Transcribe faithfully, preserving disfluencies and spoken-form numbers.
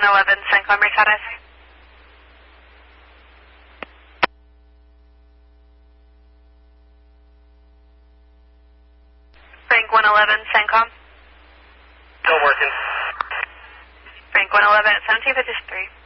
one eleven, CENTCOM, read Frank one eleven, CENTCOM. Still working. Frank one eleven at seventeen fifty-three.